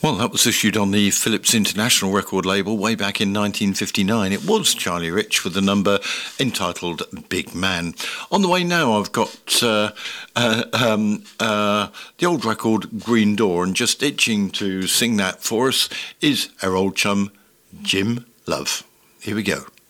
Well, that was issued on the Philips International record label way back in 1959. It was Charlie Rich with the number entitled Big Man. On the way now, I've got the old record Green Door, and just itching to sing that for us is our old chum Jim Love. Here we go.